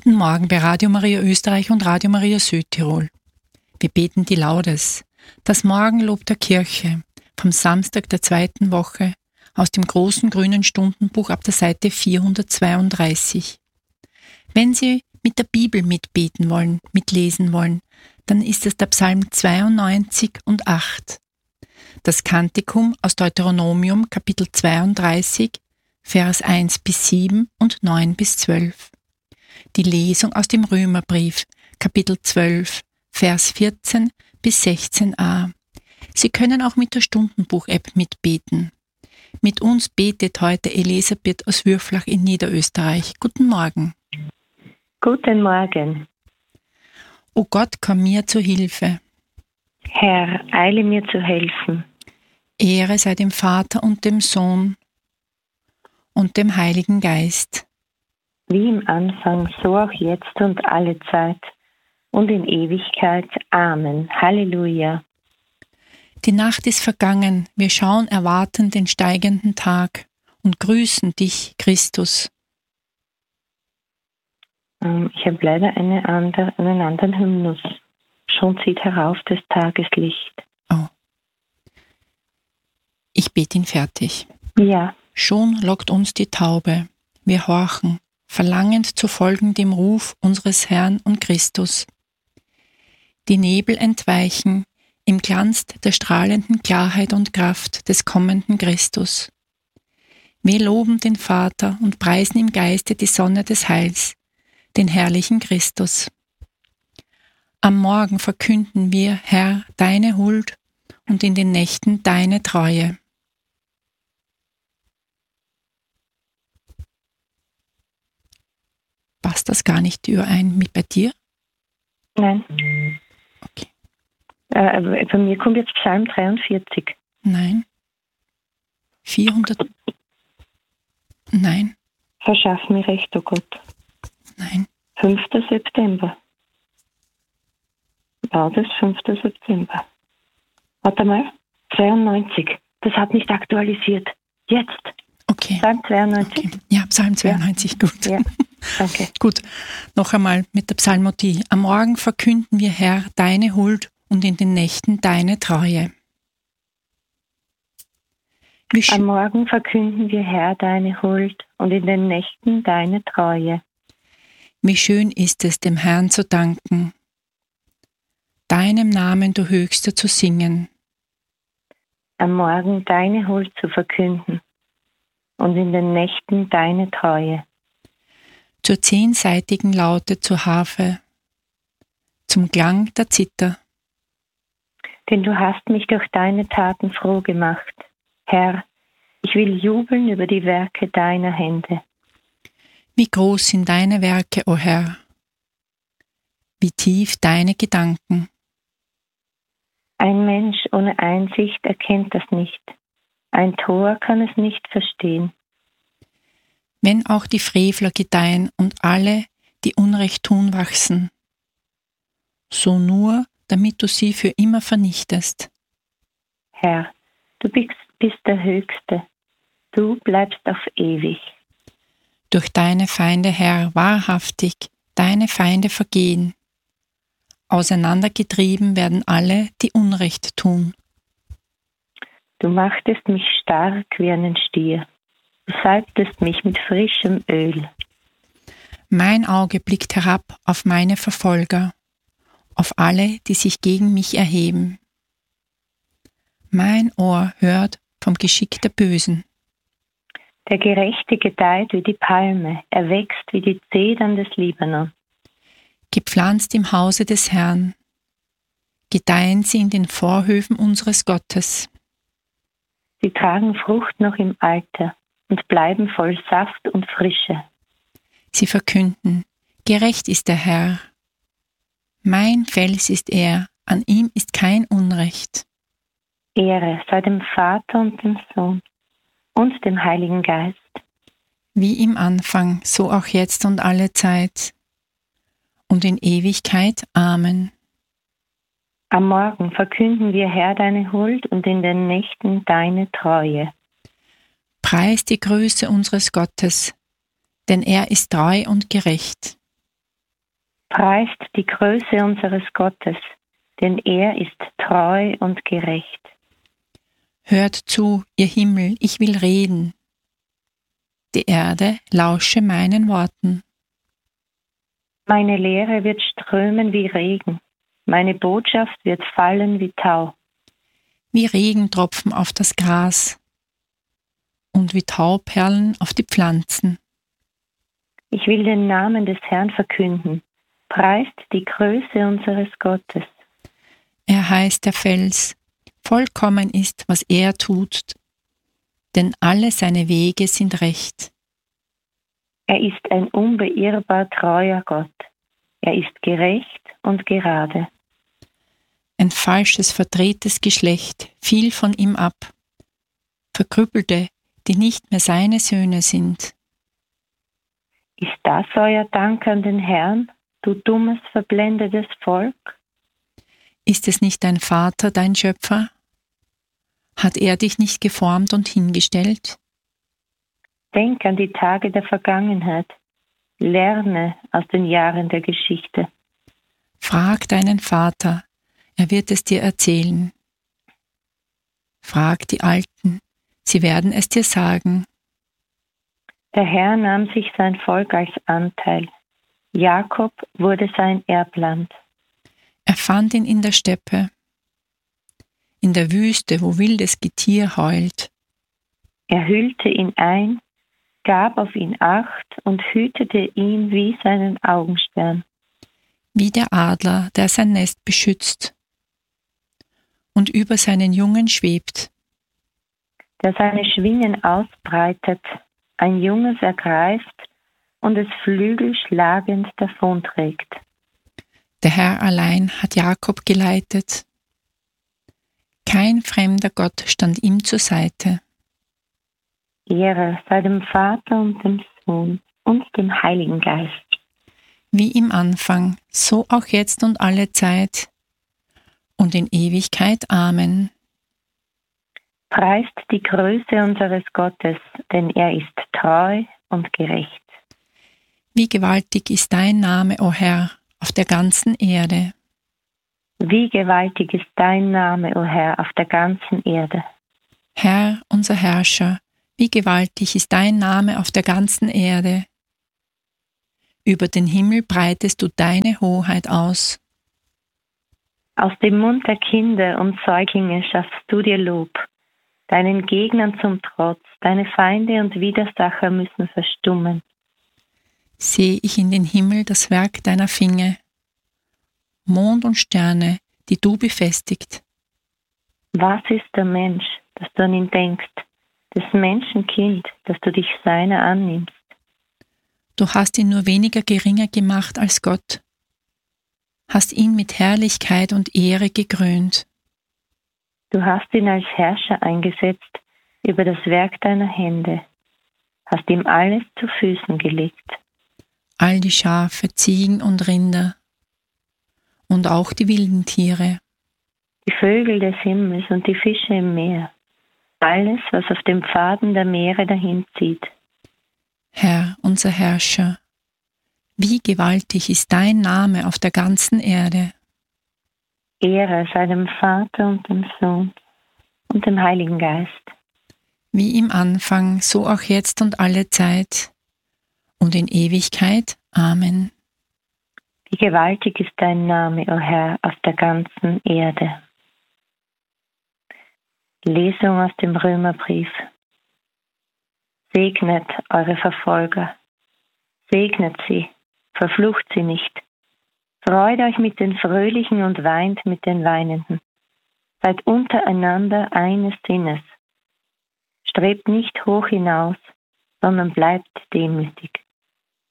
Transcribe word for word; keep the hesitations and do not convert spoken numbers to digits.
Guten Morgen bei Radio Maria Österreich und Radio Maria Südtirol. Wir beten die Laudes, das Morgenlob der Kirche, vom Samstag der zweiten Woche aus dem großen grünen Stundenbuch ab der Seite vierhundertzweiunddreißig. Wenn Sie mit der Bibel mitbeten wollen, mitlesen wollen, dann ist es der Psalm zweiundneunzig und acht. Das Kantikum aus Deuteronomium Kapitel zweiunddreißig, Vers eins bis sieben und neun bis zwölf. Die Lesung aus dem Römerbrief, Kapitel zwölf, Vers vierzehn bis sechzehn a. Sie können auch mit der Stundenbuch-App mitbeten. Mit uns betet heute Elisabeth aus Würflach in Niederösterreich. Guten Morgen. Guten Morgen. O Gott, komm mir zu Hilfe. Herr, eile mir zu helfen. Ehre sei dem Vater und dem Sohn und dem Heiligen Geist. Wie im Anfang, so auch jetzt und alle Zeit und in Ewigkeit. Amen. Halleluja. Die Nacht ist vergangen, wir schauen erwartend den steigenden Tag und grüßen dich, Christus. Ähm, ich habe leider eine andere, einen anderen Hymnus. Schon zieht herauf das Tageslicht. Oh. Ich bete ihn fertig. Ja. Schon lockt uns die Taube, wir horchen, verlangend zu folgen dem Ruf unseres Herrn und Christus. Die Nebel entweichen im Glanz der strahlenden Klarheit und Kraft des kommenden Christus. Wir loben den Vater und preisen im Geiste die Sonne des Heils, den herrlichen Christus. Am Morgen verkünden wir, Herr, deine Huld und in den Nächten deine Treue. Passt das gar nicht überein mit bei dir? Nein. Okay. Äh, bei mir kommt jetzt Psalm dreiundvierzig. Nein. vierhundert. Nein. Verschaff mir Recht, o Gott. Nein. fünfter September. War das fünfter September? Warte mal. zweiundneunzig. Das hat nicht aktualisiert. Jetzt. Okay. Psalm zweiundneunzig. Okay. Ja, Psalm zweiundneunzig, ja. Gut. Ja, danke. Gut, noch einmal mit der Psalmodie. Am Morgen verkünden wir, Herr, deine Huld und in den Nächten deine Treue. Wie Am Morgen verkünden wir, Herr, deine Huld und in den Nächten deine Treue. Wie schön ist es, dem Herrn zu danken, deinem Namen, du Höchster, zu singen. Am Morgen deine Huld zu verkünden und in den Nächten deine Treue. Zur zehnseitigen Laute zur Harfe, zum Klang der Zither. Denn du hast mich durch deine Taten froh gemacht. Herr, ich will jubeln über die Werke deiner Hände. Wie groß sind deine Werke, o Herr, wie tief deine Gedanken. Ein Mensch ohne Einsicht erkennt das nicht. Ein Tor kann es nicht verstehen. Wenn auch die Frevler gedeihen und alle, die Unrecht tun, wachsen, so nur, damit du sie für immer vernichtest. Herr, du bist, bist der Höchste, du bleibst auf ewig. Durch deine Feinde, Herr, wahrhaftig, deine Feinde vergehen. Auseinandergetrieben werden alle, die Unrecht tun. Du machtest mich stark wie einen Stier. Du salbtest mich mit frischem Öl. Mein Auge blickt herab auf meine Verfolger, auf alle, die sich gegen mich erheben. Mein Ohr hört vom Geschick der Bösen. Der Gerechte gedeiht wie die Palme, er wächst wie die Zedern des Libanon. Gepflanzt im Hause des Herrn, gedeihen sie in den Vorhöfen unseres Gottes. Sie tragen Frucht noch im Alter und bleiben voll Saft und Frische. Sie verkünden, gerecht ist der Herr. Mein Fels ist er, an ihm ist kein Unrecht. Ehre sei dem Vater und dem Sohn und dem Heiligen Geist. Wie im Anfang, so auch jetzt und alle Zeit und in Ewigkeit. Amen. Am Morgen verkünden wir, Herr, deine Huld und in den Nächten deine Treue. Preis die Größe unseres Gottes, denn er ist treu und gerecht. Preist die Größe unseres Gottes, denn er ist treu und gerecht. Hört zu, ihr Himmel, ich will reden. Die Erde lausche meinen Worten. Meine Lehre wird strömen wie Regen, meine Botschaft wird fallen wie Tau. Wie Regentropfen auf das Gras und wie Tauperlen auf die Pflanzen. Ich will den Namen des Herrn verkünden, preist die Größe unseres Gottes. Er heißt der Fels, vollkommen ist, was er tut, denn alle seine Wege sind recht. Er ist ein unbeirrbar treuer Gott. Er ist gerecht und gerade. Ein falsches, verdrehtes Geschlecht fiel von ihm ab, Verkrüppelte, die nicht mehr seine Söhne sind. Ist das euer Dank an den Herrn, du dummes, verblendetes Volk? Ist es nicht dein Vater, dein Schöpfer? Hat er dich nicht geformt und hingestellt? Denk an die Tage der Vergangenheit. Lerne aus den Jahren der Geschichte. Frag deinen Vater, er wird es dir erzählen. Frag die Alten, sie werden es dir sagen. Der Herr nahm sich sein Volk als Anteil. Jakob wurde sein Erbland. Er fand ihn in der Steppe, in der Wüste, wo wildes Getier heult. Er hüllte ihn ein, gab auf ihn Acht und hütete ihn wie seinen Augenstern. Wie der Adler, der sein Nest beschützt und über seinen Jungen schwebt. Der seine Schwingen ausbreitet, ein Junges ergreift und es flügelschlagend davonträgt. Der Herr allein hat Jakob geleitet. Kein fremder Gott stand ihm zur Seite. Ehre sei dem Vater und dem Sohn und dem Heiligen Geist. Wie im Anfang, so auch jetzt und alle Zeit und in Ewigkeit. Amen. Preist die Größe unseres Gottes, denn er ist treu und gerecht. Wie gewaltig ist dein Name, o Herr, auf der ganzen Erde. Wie gewaltig ist dein Name, o Herr, auf der ganzen Erde. Herr, unser Herrscher, wie gewaltig ist dein Name auf der ganzen Erde. Über den Himmel breitest du deine Hoheit aus. Aus dem Mund der Kinder und Säuglinge schaffst du dir Lob. Deinen Gegnern zum Trotz, deine Feinde und Widersacher müssen verstummen. Sehe ich in den Himmel das Werk deiner Finger, Mond und Sterne, die du befestigt. Was ist der Mensch, dass du an ihn denkst, des Menschen Kind, dass du dich seiner annimmst? Du hast ihn nur weniger geringer gemacht als Gott, hast ihn mit Herrlichkeit und Ehre gekrönt. Du hast ihn als Herrscher eingesetzt über das Werk deiner Hände, hast ihm alles zu Füßen gelegt. All die Schafe, Ziegen und Rinder und auch die wilden Tiere. Die Vögel des Himmels und die Fische im Meer, alles, was auf den Pfaden der Meere dahinzieht. Herr, unser Herrscher, wie gewaltig ist dein Name auf der ganzen Erde. Ehre sei dem Vater und dem Sohn und dem Heiligen Geist. Wie im Anfang, so auch jetzt und alle Zeit und in Ewigkeit. Amen. Wie gewaltig ist dein Name, o Herr, auf der ganzen Erde. Lesung aus dem Römerbrief. Segnet eure Verfolger, segnet sie, verflucht sie nicht. Freut euch mit den Fröhlichen und weint mit den Weinenden. Seid untereinander eines Sinnes. Strebt nicht hoch hinaus, sondern bleibt demütig.